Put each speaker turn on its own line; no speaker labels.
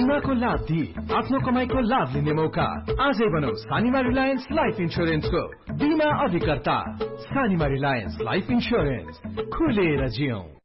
बीमाको लाभ दिई आफ्नो कमाईको लाभ लिने मौका। आजै बनाऊ सानिमा रिलायन्स लाइफ इन्स्योरेन्सको बीमा अधिकर्ता। सानिमा रिलायन्स लाइफ इन्स्योरेन्स, खुलेर जियौं।